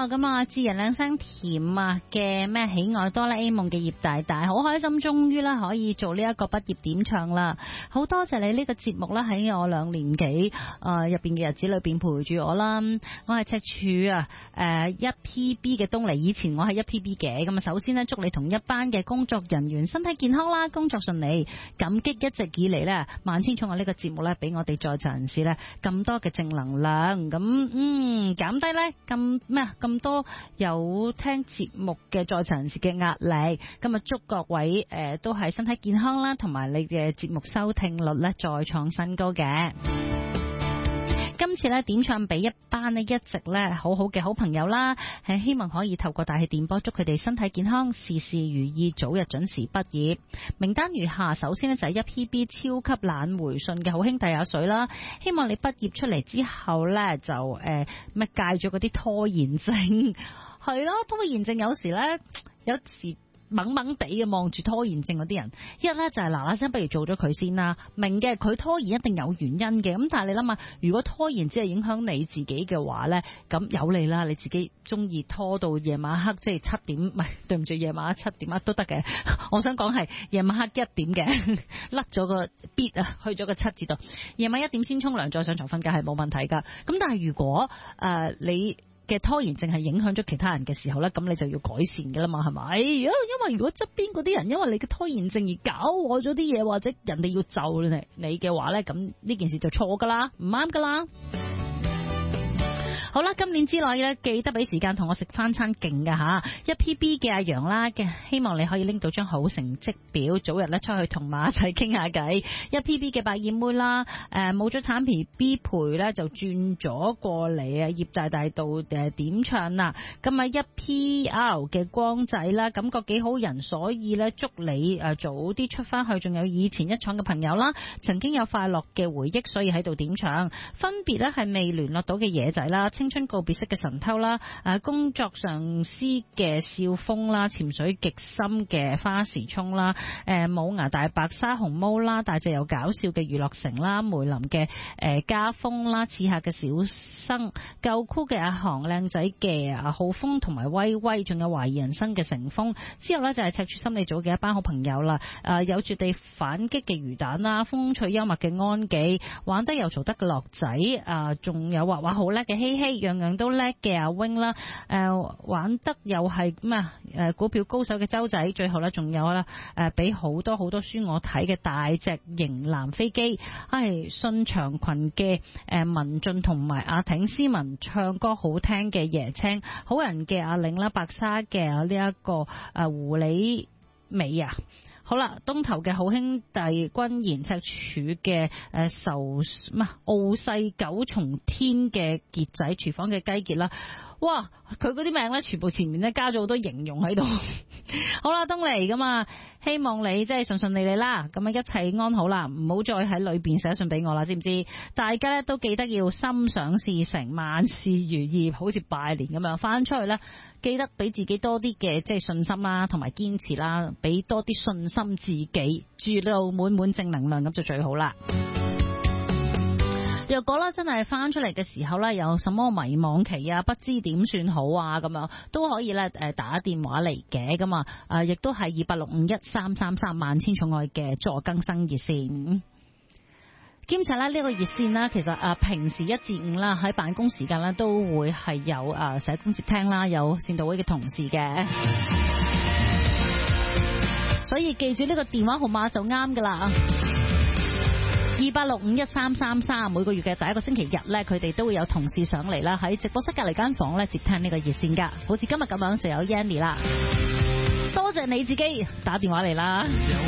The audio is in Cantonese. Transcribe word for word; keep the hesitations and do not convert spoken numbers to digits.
啦，咁啊智人兩聲甜啊嘅咩喜愛哆啦 A 夢嘅葉大大，好開心終於啦可以做呢一個畢業點唱啦，好多謝你呢個節目啦，喺我兩年幾誒入邊嘅日子裏邊陪住我啦。我係赤柱啊誒一 P B 嘅東尼，以前我係一 P B 嘅，咁啊首先呢，祝你同一班嘅工作人員身體健康啦，工作順利，感激一直以嚟呢，萬千寵愛呢個節目呢，俾我哋在場人士呢咁多嘅正能量，咁嗯減低呢咁咩咁多有聽節目嘅在場人士嘅壓力，今日祝各位誒、呃、都係身體健康啦，同埋你嘅節目收聽率呢再創新高嘅。今次咧點唱俾一班咧一直咧好好嘅好朋友啦，係希望可以透過大氣電波祝佢哋身體健康，事事如意，早日準時畢業。名單如下，首先咧就係一 P B 超級懶回信嘅好兄弟阿水啦，希望你畢業出嚟之後咧就誒咩戒咗嗰啲拖延症，係咯，拖延症有時咧有時。懵懵地嘅望住拖延症嗰啲人，一咧就係嗱嗱聲，不如做咗佢先啦。明嘅，佢拖延一定有原因嘅，咁但係你諗下，如果拖延只係影響你自己嘅話咧，咁有你啦，你自己中意拖到夜晚黑，即係七點，唔係對唔住，夜晚黑七點啊都得嘅。我想講係夜晚黑一點嘅，甩咗個 beat 啊，去咗個七字度。夜晚一點先沖涼，再上床瞓覺係冇問題噶。咁但係如果誒、呃、你嘅拖延症係影響咗其他人嘅時候咧，咁你就要改善嘅啦嘛，係咪？因為如果側邊嗰啲人因為你嘅拖延症而搞錯咗啲嘢，或者人哋要就你你嘅話咧，咁呢件事就錯噶啦，唔啱噶啦。好啦，今年之內咧，記得俾時間同我食翻餐勁㗎吓。一 P B 嘅阿楊啦嘅，希望你可以拎到張好成績表，早日咧出去同馬仔傾下偈。一 P B 嘅白燕妹啦，誒冇咗產 B B 陪咧，就轉咗過嚟啊葉大大度誒點唱啦。咁啊一 P R 嘅光仔啦，感覺幾好人，所以咧祝你誒早啲出翻去。仲有以前一廠嘅朋友啦，曾經有快樂嘅回憶，所以喺度點唱。分別咧係未聯絡到嘅野仔啦，青春告別式嘅神偷啦，誒工作上司嘅笑風啦，潛水極深嘅花時聰啦，誒冇牙大白鯊熊貓啦，大隻又搞笑嘅娛樂城啦，梅林嘅誒家風啦，刺客嘅小生，夠酷嘅阿航，靚仔嘅阿浩峰同埋威威，仲有懷疑人生嘅成風。之後呢，就係赤柱心理組嘅一班好朋友啦，誒有絕地反擊嘅魚蛋啦，風趣幽默嘅安紀，玩得又嘈得嘅樂仔，啊仲有畫畫好叻嘅希希，樣樣都叻嘅阿 wing 啦，誒玩得又係咩啊？誒股票高手嘅周仔，最後咧仲有啦，誒俾好多好多書我睇嘅大隻型藍飛機，係信長群嘅誒文俊同埋阿挺斯文，唱歌好聽嘅椰青，好人嘅阿玲啦，白沙嘅呢一個誒狐狸尾啊。好啦，東頭嘅好兄弟軍賢，赤柱嘅誒仇乜傲世九重天嘅傑仔，廚房嘅雞傑啦，哇！佢嗰啲名咧，全部前面咧加咗好多形容喺度。好啦，東嚟噶嘛，希望你即係順順利利啦，咁啊一切安好啦，唔好再喺裏邊寫信俾我啦，知唔知？大家咧都記得要心想事成，萬事如意，好似拜年咁樣翻出去咧，記得俾自己多啲嘅即係信心啦，同埋堅持啦，俾多啲信心自己，住到滿滿正能量咁就最好啦。若果咧真係翻出嚟嘅時候咧，有什麼迷惘期啊，不知點算好啊，咁樣都可以咧誒打電話嚟嘅，咁啊誒亦都係二八六五一三三三萬千寵愛嘅助更生熱線。兼且咧呢個熱線啦，其實誒平時一至五啦喺辦公時間咧都會係有誒社工接聽啦，有善導會嘅同事嘅，所以記住呢個電話號碼就啱噶啦。二八六五一三三三，每個月嘅第一個星期日咧，佢哋都會有同事上嚟啦，喺直播室隔籬間房咧接聽呢個熱線噶，好似今日咁樣就有 Yanny 啦，多謝你自己打電話嚟啦。